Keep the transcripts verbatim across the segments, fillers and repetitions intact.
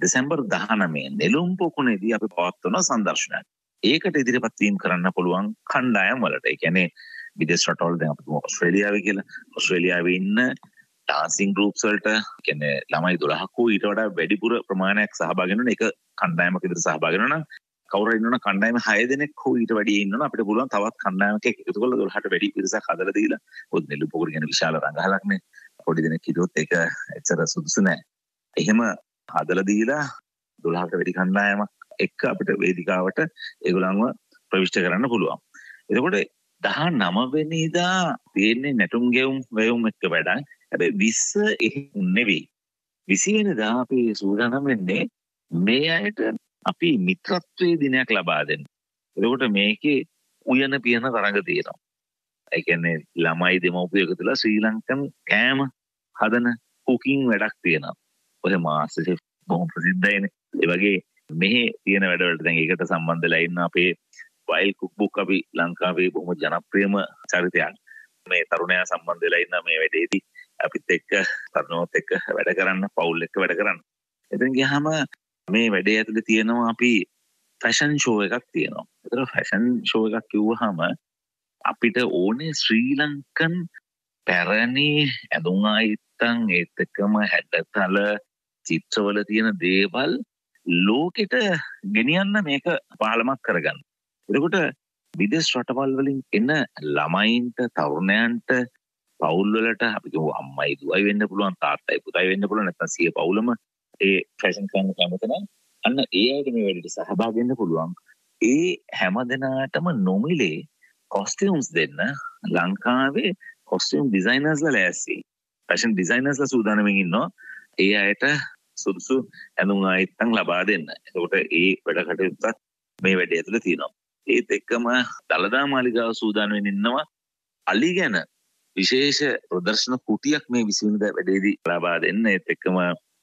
දෙසැම්බර් දහනවය නෙළුම් පොකුණේදී අපි පවත්වන සංදර්ශනයක්. ඒකට ඉදිරිපත් වීම කරන්න පුළුවන් කණ්ඩායම් වලට. ඒ කියන්නේ විදේශ රටවල දැන් අපි ඕස්ට්‍රේලියාවේ කියලා ඕස්ට්‍රේලියාවේ ඉන්න ඩාන්සින් ගෲප්ස් වලට කියන්නේ ළමයි දොළහක් හෝ ඊට වඩා වැඩිපුර ප්‍රමාණයක් සහභාගී වෙන එක කණ්ඩායමක විතර සහභාගී වෙනවා නම් කවුරු ඉන්නවනම් කණ්ඩායම හය දෙනෙක් හෝ ඊට වැඩි ඉන්නවනම් අපිට පුළුවන් තවත් කණ්ඩායමක එකතු කරලා දොළහට වැඩි පිරිසක් හදලා දීලා පොත් නෙළු පොකුර කියන විශාල රඟහලක්නේ පොඩි දෙනෙක් හිටියොත් ඒක එච්චර සුදුසු නෑ. එහෙම හදලා දීලා දොළහකට වැඩි කණ්ඩායමක් එක්ක අපිට වේදිකාවට ඒගොල්ලන්ව ප්‍රවිෂ්ඨ කරන්න පුළුවන්. එතකොට දහනවය වෙනිදා තියෙන්නේ නැටුම් ගෙවුම් වෙවුම් එක්ක වැඩක්. හැබැයි විස්ස එහෙම නෙවෙයි. විසි වෙනිදා අපි සූදානම් වෙන්නේ මේ අයට අපි මිත්‍රත්වයේ දිනයක් ලබා දෙන්න. එතකොට මේකේ උයන පියන තරඟ තියෙනවා. ඒ කියන්නේ ළමයි දෙමව්පියෝ එකතුලා ශ්‍රී ලංකන් කෑම හදන කුකින් වැඩක් තියෙනවා. ඔය මාස්ටර් ෂෙෆ් බොහොම ප්‍රසිද්ධයිනේ. ඒ වගේ මෙහි තියෙන වැඩවලට දැන් ඒකට සම්බන්ධ වෙලා ඉන්න අපේ වයිල් කුක් බුක් අපි ලංකාවේ බොහොම ජනප්‍රියම චරිතයක්. මේ තරුණයා සම්බන්ධ වෙලා ඉන්න මේ වැඩේදී අපිත් එක්ක තරුණයොත් එක්ක වැඩ කරන්න, පවුල් එක්ක වැඩ කරන්න. එතෙන් ගියාම මේ වැඩේ ඇතුලේ තියෙනවා අපි ෆැෂන් ෂෝ එකක් තියෙනවා. ඒතර ෆැෂන් ෂෝ එකක් කිව්වහම අපිට ඕනේ ශ්‍රී ලංකන් පැරණි ඇඳුම් ආයිත්තන් ඒත් එක්කම හැඩතල චිත්‍රවල තියෙන දේවල් ලෝකෙට ගෙනියන්න මේක පාලමක් කරගන්න. එතකොට විදේශ රටවල් වලින් එන ළමයින්ට තරුණයන්ට පවුල් වලට අපි කියමු අම්මයි දුවයි වෙන්න පුළුවන් තාත්තයි පුතයි වෙන්න පුළුවන් නැත්නම් සිය පවුලම ඒ ෆැෂන් කරන්න කැමති නම් අන්න ඒ අයට මේ වැඩේට සහභාගී වෙන්න පුළුවන්. ඒ හැම දෙනාටම නොමිලේ කොස්ටියුම්ස් දෙන්න ලංකාවේ කොස්ටියුම් ඩිසයිනර්ස්ලා ලෑස්ති. ෆැෂන් ඩිසයිනර්ස්ලා සූදානම්ෙන් ඉන්නවා ඒ අයට සුදුසු ඇඳුම් ආයිත්තන් ලබා දෙන්න. එතකොට ඒ වැඩ කටයුත්තක් මේ වැඩේ ඇතුලේ තියෙනවා. ඒත් එක්කම දළදා මාලිගාව සූදානම් වෙමින් ඉන්නවා අලි ගැන විශේෂ ප්‍රදර්ශන කුටියක් මේ විසි වෙනිදා වැඩේදී ලබා දෙන්න. ඒත් එක්කම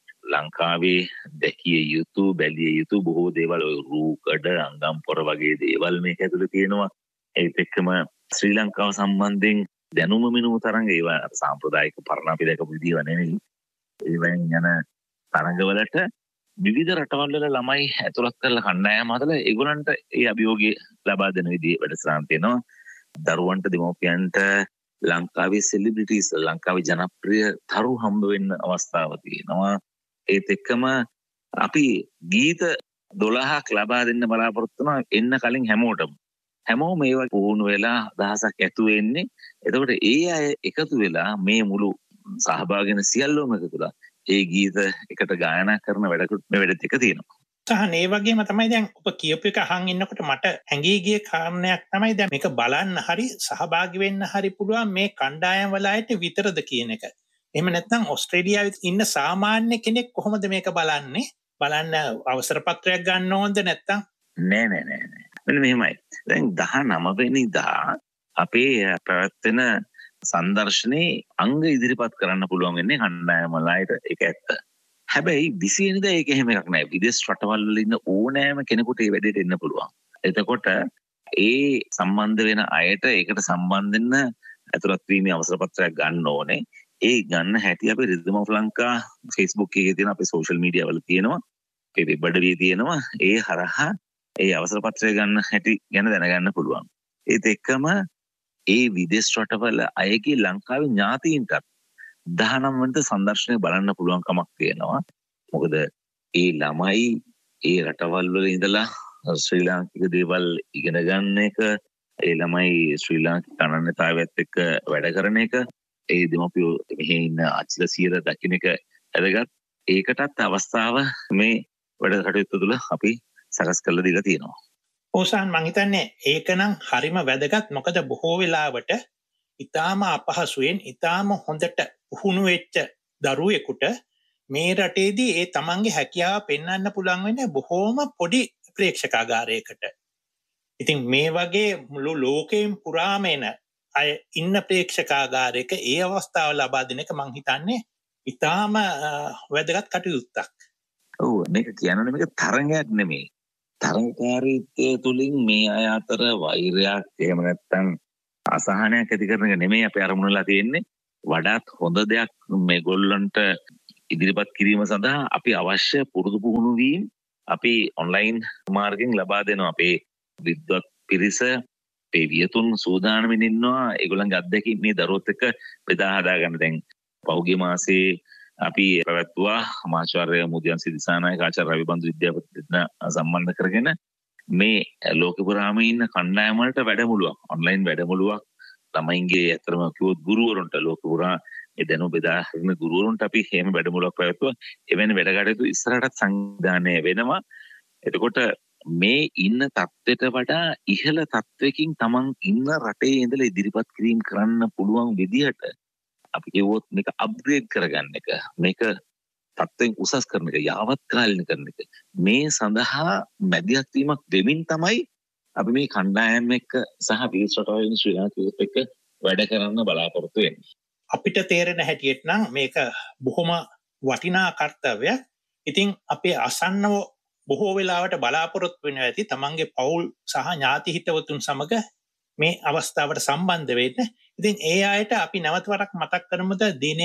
ලංකාවේ දැකිය යුතු බැලිය යුතු බොහෝ දේවල් ඔය රූකඩ අංගම් පොර වගේ දේවල් මේක ඇතුලේ තියෙනවා. ඒත් එක්කම ශ්‍රී ලංකාව සම්බන්ධයෙන් දැනුම මිනුම තරඟ ඒවා සාම්ප්‍රදායික පරණ අපි දැකපු විදිහව නෙවෙයි. ඒවෙන් යන තරඟවලට විවිධ රටවල් වල ළමයි ඇතුළත් කරලා කණ්ඩායම් හදලා ඒගොල්ලන්ට ඒ අභියෝගය ලබා දෙන විදිහේ වැඩසටහන් තියෙනවා. දරුවන්ට දෙමව්පියන්ට ලංකාවේ සෙලිබ්‍රිටිස් ලංකාවේ ජනප්‍රිය තරු හම්බ වෙන්න අවස්ථාව තියෙනවා. ඒත් එක්කම අපි ගීත දොළහක් ලබා දෙන්න බලාපොරොත්තු වෙනවා එන්න කලින් හැමෝටම. හැමෝම මේවා පුහුණු වෙලා දහසක් ඇතු වෙන්නේ. එතකොට ඒ අය එකතු වෙලා මේ මුළු සහභාගී වෙන සියල්ලෝම එකතුලා ඒ ගීත එකට ගායනා කරන වැඩකුත් මේ වැඩෙත් එක තියෙනවා. සහන් ඒ වගේම තමයි දැන් ඔබ කියපු එක අහන් ඉන්නකොට මට හැඟී ගිය කාරණයක් තමයි දැන් මේක බලන්න හරි සහභාගී වෙන්න හරි පුළුවන් මේ කණ්ඩායම් වල අයට විතරද කියන එක. එහෙම නැත්නම් ඕස්ට්‍රේලියාවේ ඉන්න සාමාන්‍ය කෙනෙක් කොහොමද මේක බලන්නේ? බලන්න අවසර පත්‍රයක් ගන්න ඕනද නැත්නම්? නෑ නෑ නෑ නෑ. මෙන්න මෙහෙමයි. දැන් දහනවය වෙනිදා අපේ පැවැත්වෙන සංදර්ශනේ අංග ඉදිරිපත් කරන්න පුළුවන් වෙන්නේ කණ්ඩායම් වල අයට ඒක ඇත්ත. හැබැයි විසි වෙනිදා ඒක එහෙම එකක් නෑ. විදේශ රටවල් වල ඉන්න ඕනෑම කෙනෙකුට මේ වැඩේට එන්න පුළුවන්. එතකොට ඒ සම්බන්ධ වෙන අයට ඒකට සම්බන්ධ වෙන්න ඇතුළත් වීමේ අවසර පත්‍රයක් ගන්න ඕනේ. ඒ ගන්න හැටි අපි රිද්ම ඔෆ් ලංකා Facebook එකේ තියෙන අපේ සෝෂල් මීඩියා වල තියෙනවා. ඒ වෙබ් අඩවියේ තියෙනවා. ඒ හරහා ඒ අවසර පත්‍රය ගන්න හැටි ගැන දැනගන්න පුළුවන්. ඒත් එක්කම ඒ විදේශ රටවල අයගේ ලංකාවේ ඥාතීන්ටත් දහනවය වෙනිදා සංදර්ශනය බලන්න පුළුවන් කමක් තියෙනවා. මොකද ඒ ළමයි ඒ රටවල් වල ඉඳලා ශ්‍රී ලාංකික දේවල් ඉගෙන ගන්න එක, ඒ ළමයි ශ්‍රී ලාංකික අනන්‍යතාවයත් එක්ක වැඩ කරන එක, ඒ දෙමව්පියෝ මෙහි ඉන්න අච්චිලා සියර දකින්න එක වැදගත්. ඒකටත් අවස්ථාව මේ වැඩ කටයුතු තුළ අපි සකස් කරලා දීලා තියෙනවා. ඕසාන් මං හිතන්නේ ඒකනම් හරිම වැදගත්. මොකද බොහෝ වෙලාවට ඊටාම අපහසුයෙන් ඊටාම හොඳට පුහුණු වෙච්ච දරුවෙකුට මේ රටේදී ඒ තමන්ගේ හැකියාව පෙන්වන්න පුළුවන් වෙන්නේ බොහෝම පොඩි ප්‍රේක්ෂකාගාරයකට. ඉතින් මේ වගේ මුළු ලෝකයෙන් පුරාම එන අය ඉන්න ප්‍රේක්ෂකාගාරයක ඒ අවස්ථාව ලබා දෙන එක මං හිතන්නේ ඊටාම වැදගත් කටයුත්තක්. ඔව් මේක කියන්නේ මේක තරඟයක් නෙමෙයි. තරඟකාරීත්වය තුළින් මේ අය අතර වෛරයක් එහෙම නැත්නම් අසහනයක් ඇති කරන එක නෙමෙයි අපේ අරමුණලා තියෙන්නේ. වඩාත් හොඳ දෙයක් මේගොල්ලන්ට ඉදිරිපත් කිරීම සඳහා අපි අවශ්‍ය පුරුදු පුහුණු වීම අපි ඔන්ලයින් මාර්ගයෙන් ලබා දෙනවා. අපේ විද්වත් පිරිස අපේ වියතුන් සූදානමින් ඉන්නවා ඒගොල්ලන්ගේ අත්දැකීම් මේ දරුවොත් එක්ක බෙදා හදා ගන්න. දැන් පහුගිය මාසේ අපි පැවැත්වුවා ආචාර්ය මුදියන්සි දිසානායක ආචාර්ය රවිබන්දු විද්‍යාපති සම්බන්ධ කරගෙන මේ ලෝක පුරාම ඉන්න කණ්ඩායම් වලට වැඩමුළුවක් ඔන්ලයින් වැඩමුළුවක් ළමයින්ගේ අතරම කිව්වොත් ගුරුවරුන්ට ලෝක පුරා ඒ දැනුම බෙදා හරින ගුරුවරුන්ට අපි එහෙම වැඩමුළුවක් පැවැත්වුවා. එවැනි වැඩ කටයුතු ඉස්සරහට සංවිධානය වෙනවා. එතකොට මේ ඉන්න තත්ත්වයට වඩා ඉහළ තත්ත්වයකින් තමන් ඉන්න රටේ ඉඳලා ඉදිරිපත් කිරීම කරන්න පුළුවන් විදිහට අපි කිව්වොත් මේක අප්ග්‍රේඩ් කරගන්න එක මේක තත්ත්වෙන් උසස් කරන එක යාවත් කාලින කරන එක මේ සඳහා මැදිහත් වීමක් දෙමින් තමයි අපි මේ කණ්ඩායම් එක්ක සහ විශ්වවිද්‍යාලයෙන් ශ්‍රී ලංකාවත් එක්ක වැඩ කරන්න බලාපොරොත්තු වෙන්නේ. අපිට තේරෙන හැටියට නම් මේක බොහොම වටිනා කාර්යයක්. ඉතින් අපේ අසන්නව බොහෝ වෙලාවට බලාපොරොත්තු වෙනවා ඇති තමන්ගේ පවුල් සහ ඥාති හිතවතුන් සමග මේ අවස්ථාවට සම්බන්ධ වෙන්න. ඉතින් ඒ අයට අපි නැවත වරක් මතක් කරමුද දිනය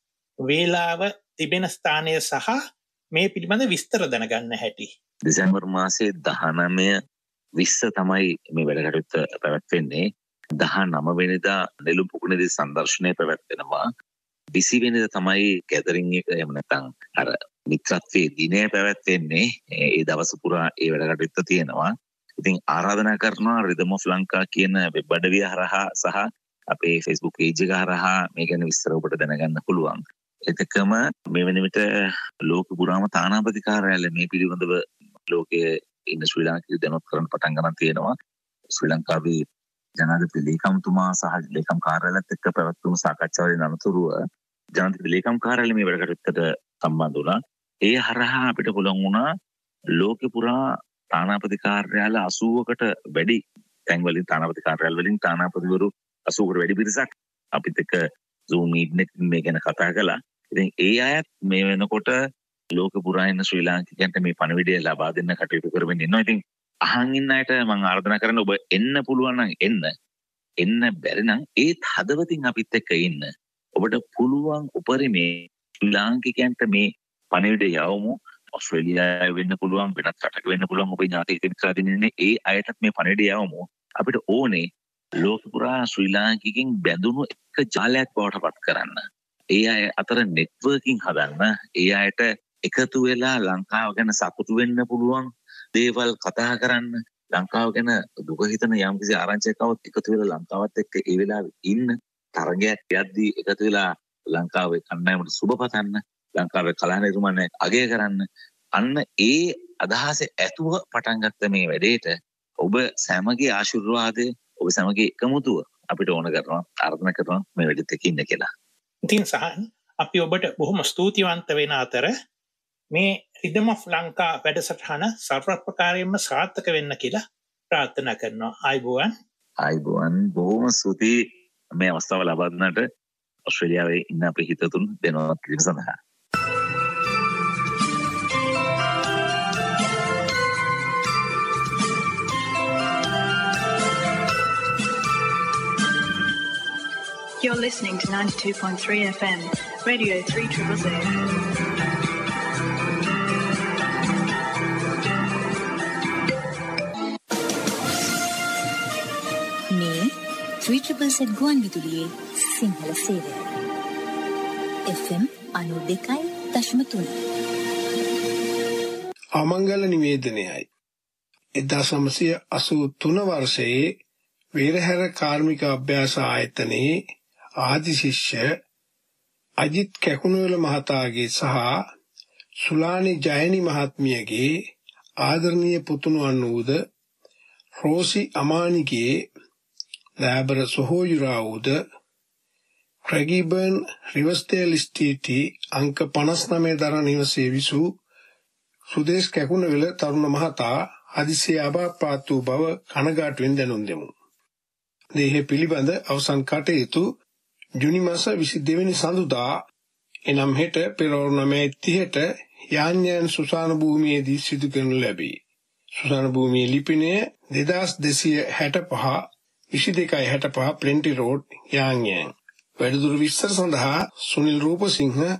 වේලාව තිබෙන ස්ථානය සහ මේ පිළිබඳ විස්තර දැනගන්න හැටි. දෙසැම්බර් මාසයේ දහනවය විස්ස තමයි මේ වැඩ කටයුත්ත පැවැත්වෙන්නේ. දහනව වෙනිදා නෙළුම් පුකුණේදී සංදර්ශනය පැවැත්වෙනවා. විසි වෙනිදා තමයි ගැදරින් එක එහෙම නැත්නම් අර මිත්‍රත්වයේ දිනය පැවැත්වෙන්නේ. ඒ දවස පුරා ඒ වැඩ කටයුත්ත තියෙනවා. ඉතින් ආරාධනා කරනවා රිදම් ඔෆ් ලංකා කියන වෙබ් අඩවිය හරහා සහ අපේ Facebook page එක හරහා මේ ගැන විස්තර ඔබට දැනගන්න පුළුවන්. එතකම මේ වෙන විට ලෝක පුරාම තානාපති කාර්යාලය මේ පිළිබඳව ලෝකයේ ඉන්න ශ්‍රී ලාංකිකයෝ දැනුවත් කරන්න පටන් ගන්න තියෙනවා. ශ්‍රී ලංකාවේ ජනාධිපති ලේකම්තුමා සහ ලේකම් කාර්යාලයත් එක්ක පැවැත්වුණු සාකච්ඡාවලින් අනතුරුව ජනාධිපති ලේකම් කාර්යාලය මේ වැඩ කටයුත්තට සම්බන්ධ වුණා. ඒ හරහා අපිට පුළුවන් වුණා ලෝක පුරා තානාපති කාර්යාල අසූවකට වැඩි තැන්වලින් තානාපති කාර්යාල වලින් තානාපතිවරු අසූවකට වැඩි පිරිසක් අපිත් එක්ක Zoom meeting එකකින් මේ ගැන කතා කළා. ඉතින් ඒ අයත් මේ වෙනකොට ලෝක පුරා ඉන්න ශ්‍රී ලාංකිකයන්ට මේ පණිවිඩය ලබා දෙන්න කටයුතු කරමින් ඉන්නවා. ඉතින් අහන් ඉන්න අයට මම ආරාධනා කරන ඔබ එන්න පුළුවන් නම් එන්න. එන්න බැරි නම් ඒත් හදවතින් අපිත් එක්ක ඉන්න. ඔබට පුළුවන් උපරිමේ ශ්‍රී ලාංකිකයන්ට මේ පණිවිඩය යවමු. ඔස්ට්‍රේලියාවේ වෙන්න පුළුවන් වෙනත් රටක වෙන්න පුළුවන් ඔබේ ඥාති හිතමිත්‍රාදීන් ඉන්නේ ඒ අයටත් මේ පණිවිඩය යවමු. අපිට ඕනේ ලෝක පුරා ශ්‍රී ලාංකිකයන් බැඳුණු එක ජාලයක් බවට පත් කරන්න. ඒ අය අතර නෙට්වර්කින් හදන්න. ඒ අයට එකතු වෙලා ලංකාව ගැන සතුටු වෙන්න පුළුවන් දේවල් කතා කරන්න. ලංකාව ගැන දුක හිතන යම්කිසි ආරංචියක් આવොත් එකතු වෙලා ලංකාවත් එක්ක ඒ වෙලාවේ ඉන්න. තරගයක් යද්දී එකතු වෙලා ලංකාවේ කණ්ඩායමට සුබ පතන්න. ලංකාවේ කලා නිර්මාණය අගය කරන්න. අන්න ඒ අදහස ඇතුව පටන් ගත්ත මේ වැඩේට ඔබ සෑමගේ ආශිර්වාදය ඔබ සමගී එකමුතුව අපිට ඕන කරනවා ආරාධනා කරනවා මේ වැඩේට එක්ක ඉන්න කියලා. ඉතින් සහන් අපි ඔබට බොහොම ස්තුතිවන්ත වෙන අතර මේ රිදම් ඔෆ් ලංකා වැඩසටහන සර්වප්‍රකාරයෙන්ම සාර්ථක වෙන්න කියලා ප්‍රාර්ථනා කරනවා. ආයුබෝවන්. ආයුබෝවන්. බොහොම ස්තුතියි මේ අවස්ථාව ලබා දුන්නට ඔස්ට්‍රේලියාවේ ඉන්න අපේ හිතතුන් දෙනවා කිරීම සඳහා. You're listening to ninety-two point three F M, Radio three triple zero. මේ three triple zero ගුවන් විදුලියේ සිංහල සේවය. F M ninety two point three. අමංගල නිවේදනයයි. එක්දාස් නවසිය අසූ තුන වර්ෂයේ වීරහැර කාර්මික අභ්‍යාස ආයතනයේ ආදි ශිෂ්‍ය අජිත් කැකුණුවල මහතාගේ සහ සුලානි ජයනි මහත්මියගේ ආදරණීය පුතුණුවන් වූද රෝසි අමානිගේ ලෑබර සොහොයුරා වූද ක්‍රැගිබර්න් රිවර්ස්ඩේල් ස්ටීටි අංක පනස් නවය දරන නිවසේ විසූ සුදේශ් කැකුණුවල තරුණ මහතා හදිසියේ අභාප්‍රාප්ත වූ බව කනගාටුවෙන් දැනුම් දෙමු. දේහ පිළිබඳ අවසන් කටයුතු ජුනි මාස විසි දෙවැනි සඳුදා එනම් හෙට පෙරවරු නවය තිහට යාන්යන් සුසාන භූමියේදී සිදු කරනු ලැබේ. සුසාන භූමියේ ලිපිනය දෙදාස් දෙසිය හැටපහ විසි දෙකයි හැටපහ ප්ලෙන්ටි රෝඩ් යාන්යන්. වැඩිදුර විස්තර සඳහා සුනිල් රූපසිංහ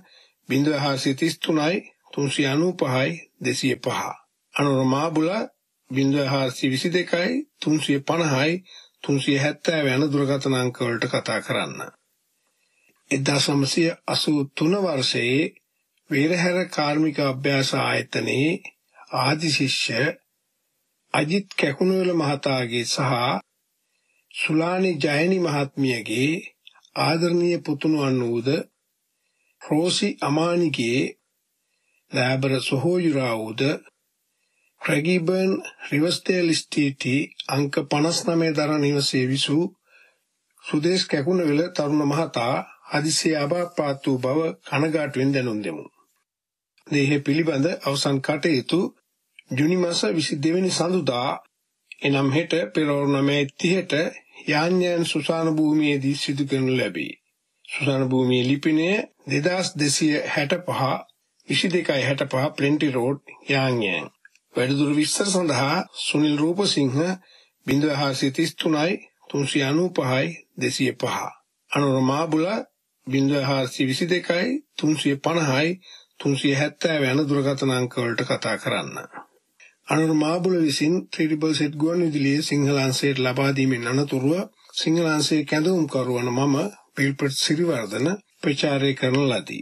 බිංදුව හාරසිය තිස් තුනයි තුන්සිය අනූපහයි දෙසිය පහ. අනුරමාබුල බිංදුව හාරසිය විසි දෙකයි තුන්සිය පනහයි තුන්සිය හැත්තෑව යන දුරකථන අංක වලට කතා කරන්න. එක්දාස් නවසිය අසූ තුන වර්ෂයේ වේරහැර කාර්මික අභ්‍යාස ආයතනයේ ආදි ශිෂ්‍ය අජිත් කැකුණුවල මහතාගේ සහ සුලානි ජයනි මහත්මියගේ ආදරණීය පුතුණුවන් වූද රෝසි අමානිගේ ලෑබර සොහොයුරා වූද ක්‍රැගිබර්න් රිවර්ස්ඩේල් ස්ටීටි අංක පනස් නවය දරන නිවසේ විසූ සුදේශ් කැකුණුවල තරුණ මහතා හදිසියේ අභාප්‍රාප්ත වූ බව කනගාටුවෙන් දැනුම් දෙමු. දේහ පිළිබඳ අවසන් කටයුතු ජුනි මාස විසි දෙවැනි සඳුදා එනම් හෙට පෙරවරු නවය තිහට යාන්යන් සුසාන භූමියේදී සිදු කරනු ලැබේ. සුසාන භූමියේ ලිපිනය දෙදාස් දෙසිය හැට පහ විසි දෙකයි හැට පහ ප්ලෙන්ටි රෝඩ් යාන්යන්. වැඩිදුර විස්තර සඳහා සුනිල් රූපසිංහ බිංදුව හාරසිය තිස් තුනයි තුන්සිය අනූපහයි දෙසිය පහ. අනුරමාබුල බිංදුව හාරසිය විසි දෙකයි තුන්සිය පනහයි තුන්සිය හැත්තෑව යන දුරකථන අංක වලට කතා කරන්න. අනුරමාබුල විසින් ත්‍රිපල් සෙට් ගුවන්විදුලියේ සිංහල අංශයට ලබා දීමෙන් අනතුරුව සිංහල අංශයේ කැඳවුම්කරු වන මම පිල්පත් සිරිවර්ධන ප්‍රචාරය කරන ලදී.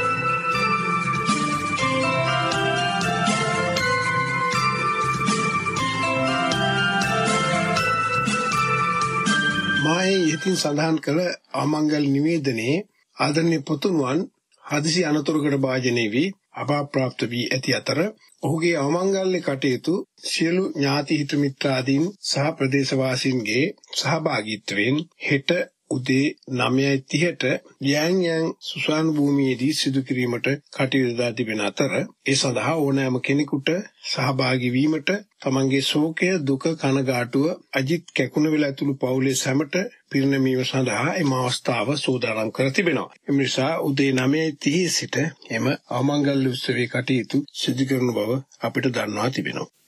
මායේ ඉහතින් සඳහන් කළ අමංගල නිවේදනයේ ආදරණීය පුතුණුවන් හදිසි අනතුරකට භාජනය වී අභාප්‍රාප්ත වී ඇති අතර ඔහුගේ අවමංගල්‍ය කටයුතු සියලු ඥාති හිත මිත්‍රාදීන් සහ ප්‍රදේශවාසීන්ගේ සහභාගීත්වයෙන් හෙට උදේ නවයයි තිහට යාන්යන් සුසාන භූමියේදී සිදු කිරීමට කටයුතු දා තිබෙන අතර ඒ සඳහා ඕනෑම කෙනෙකුට සහභාගී වීමට තමන්ගේ ශෝකය දුක කනගාටුව අජිත් කැකුණුවල ඇතුළු පවුලේ සැමට පිරිනැමීම සඳහා එම අවස්ථාව සූදානම් කර තිබෙනවා. එම නිසා උදේ නවයයි තිහේ සිට එම අවමංගල්‍ය උත්සවයේ කටයුතු සිදු කරන බව අපිට දන්වා තිබෙනවා.